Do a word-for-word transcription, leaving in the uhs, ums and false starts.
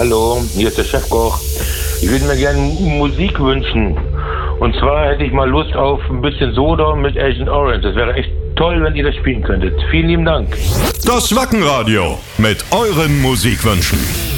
Hallo, hier ist der Chefkoch. Ich würde mir gerne Musik wünschen. Und zwar hätte ich mal Lust auf ein bisschen Soda mit Agent Orange. Das wäre echt toll, wenn ihr das spielen könntet. Vielen lieben Dank. Das Wackenradio mit euren Musikwünschen.